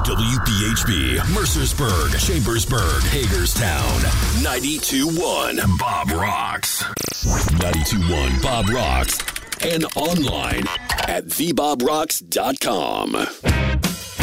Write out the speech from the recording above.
WPHB, Mercersburg, Chambersburg, Hagerstown, 92.1 Bob Rocks. 92.1 Bob Rocks. And online at theBobRocks.com.